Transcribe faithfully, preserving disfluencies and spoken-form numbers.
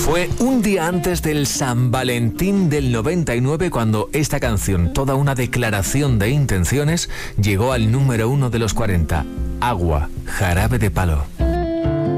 Fue un día antes del San Valentín del noventa y nueve cuando esta canción, toda una declaración de intenciones, llegó al número uno de los cuarenta. Agua, Jarabe de Palo.